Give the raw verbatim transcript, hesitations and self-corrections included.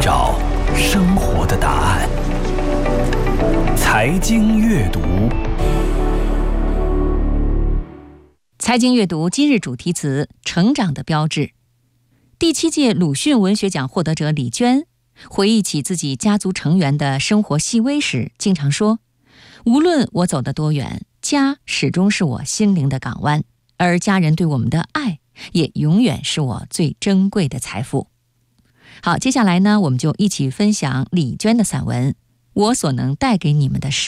找生活的答案。财经阅读， 财经阅读今日主题词：成长的标志。第七届鲁迅文学奖获得者李娟回忆起自己家族成员的生活细微时，经常说：无论我走得多远，家始终是我心灵的港湾，而家人对我们的爱也永远是我最珍贵的财富。好，接下来呢，我们就一起分享李娟的散文《我所能带给你们的事》。